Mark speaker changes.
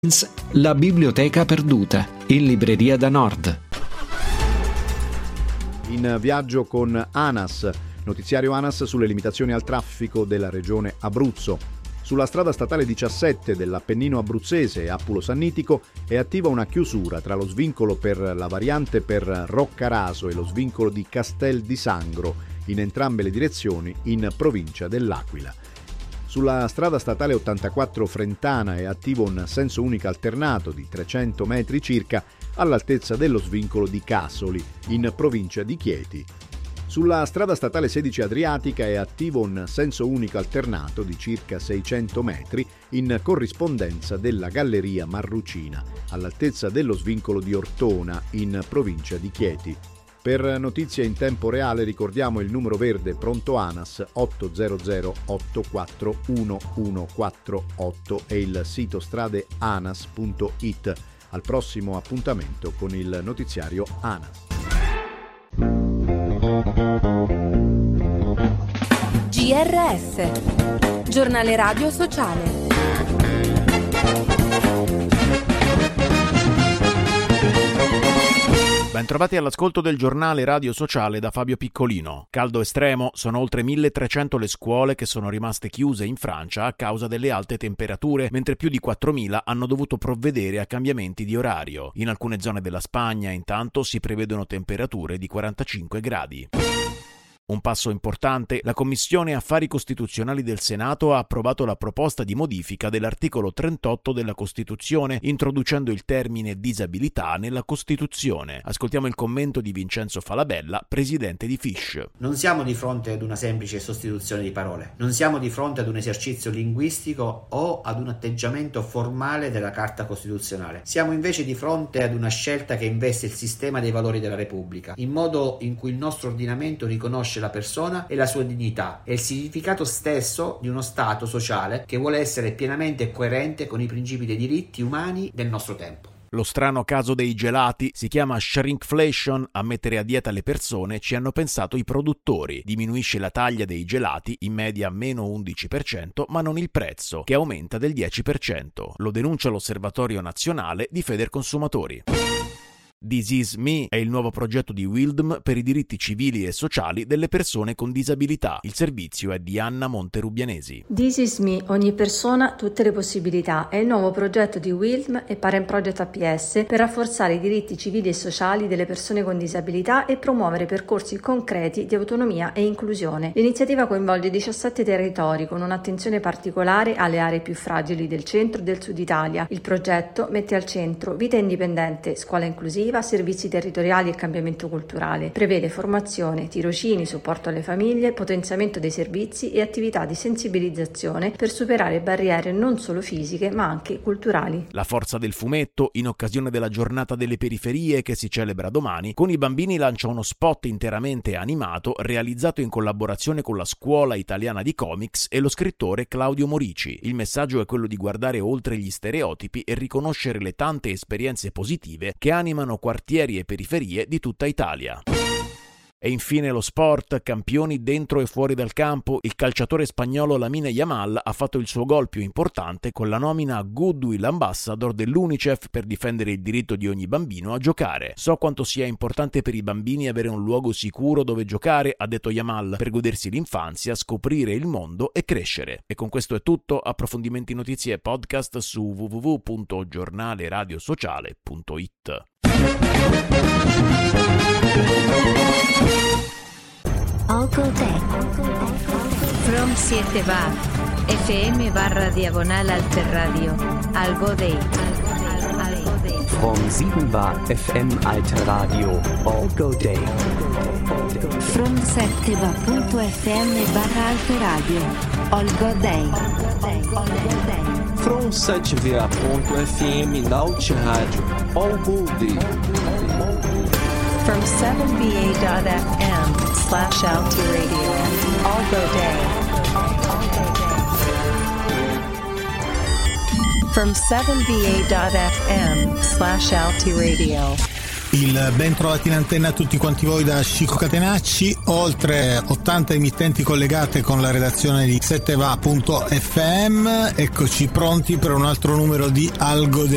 Speaker 1: La biblioteca perduta, in libreria da Nord.
Speaker 2: In viaggio con ANAS, notiziario ANAS sulle limitazioni al traffico della regione Abruzzo. Sulla strada statale 17 dell'Appennino abruzzese Appulo Sannitico è attiva una chiusura tra lo svincolo per la variante per Roccaraso e lo svincolo di Castel di Sangro, in entrambe le direzioni in provincia dell'Aquila. Sulla strada statale 84 Frentana è attivo un senso unico alternato di 300 metri circa all'altezza dello svincolo di Casoli, in provincia di Chieti. Sulla strada statale 16 Adriatica è attivo un senso unico alternato di circa 600 metri in corrispondenza della Galleria Marrucina, all'altezza dello svincolo di Ortona, in provincia di Chieti. Per notizie in tempo reale ricordiamo il numero verde pronto ANAS 800 84 1148 e il sito stradeanas.it. Al prossimo appuntamento con il notiziario ANAS.
Speaker 3: GRS, giornale radio sociale.
Speaker 4: Bentrovati all'ascolto del giornale radio sociale da Fabio Piccolino. Caldo estremo, sono oltre 1300 le scuole che sono rimaste chiuse in Francia a causa delle alte temperature, mentre più di 4000 hanno dovuto provvedere a cambiamenti di orario. In alcune zone della Spagna, intanto, si prevedono temperature di 45 gradi. Un passo importante, la Commissione Affari Costituzionali del Senato ha approvato la proposta di modifica dell'articolo 38 della Costituzione, introducendo il termine disabilità nella Costituzione. Ascoltiamo il commento di Vincenzo Falabella, presidente di FISH.
Speaker 5: Non siamo di fronte ad una semplice sostituzione di parole, non siamo di fronte ad un esercizio linguistico o ad un atteggiamento formale della Carta Costituzionale. Siamo invece di fronte ad una scelta che investe il sistema dei valori della Repubblica, in modo in cui il nostro ordinamento riconosce la persona e la sua dignità e il significato stesso di uno Stato sociale che vuole essere pienamente coerente con i principi dei diritti umani del nostro tempo.
Speaker 4: Lo strano caso dei gelati si chiama shrinkflation. A mettere a dieta le persone ci hanno pensato i produttori. Diminuisce la taglia dei gelati, in media meno 11%, ma non il prezzo, che aumenta del 10%. Lo denuncia l'Osservatorio Nazionale di Federconsumatori. This Is Me è il nuovo progetto di Wildm per i diritti civili e sociali delle persone con disabilità. Il servizio è di Anna Monterubianesi.
Speaker 6: This Is Me, ogni persona, tutte le possibilità, è il nuovo progetto di Wildm e Parent Project APS per rafforzare i diritti civili e sociali delle persone con disabilità e promuovere percorsi concreti di autonomia e inclusione. L'iniziativa coinvolge 17 territori con un'attenzione particolare alle aree più fragili del centro e del sud Italia. Il progetto mette al centro vita indipendente, scuola inclusiva, servizi territoriali e cambiamento culturale. Prevede formazione, tirocini, supporto alle famiglie, potenziamento dei servizi e attività di sensibilizzazione per superare barriere non solo fisiche ma anche culturali.
Speaker 4: La forza del fumetto, in occasione della giornata delle periferie che si celebra domani, con i bambini lancia uno spot interamente animato realizzato in collaborazione con la Scuola Italiana di Comics e lo scrittore Claudio Morici. Il messaggio è quello di guardare oltre gli stereotipi e riconoscere le tante esperienze positive che animano quartieri e periferie di tutta Italia. E infine lo sport, campioni dentro e fuori dal campo. Il calciatore spagnolo Lamine Yamal ha fatto il suo gol più importante con la nomina a Goodwill Ambassador dell'UNICEF per difendere il diritto di ogni bambino a giocare. So quanto sia importante per i bambini avere un luogo sicuro dove giocare, ha detto Yamal, per godersi l'infanzia, scoprire il mondo e crescere. E con questo è tutto. Approfondimenti, notizie e podcast su www.giornaleradiosociale.it.
Speaker 7: Algo Day From 7 bar FM/diagonal Alterradio Algo Day
Speaker 8: From 7 bar FM Alterradio Algo Day
Speaker 7: From 7va.fm/Alterradio Algo Day
Speaker 9: From 7va.fm Alterradio Algo Day
Speaker 10: From 7va.fm/Alterradio Algo Day From 7va.fm/Alterradio.
Speaker 11: Il ben trovati in antenna a tutti quanti voi da Chico Catenacci, oltre 80 emittenti collegate con la redazione di 7va.fm. Eccoci pronti per un altro numero di Algo Day.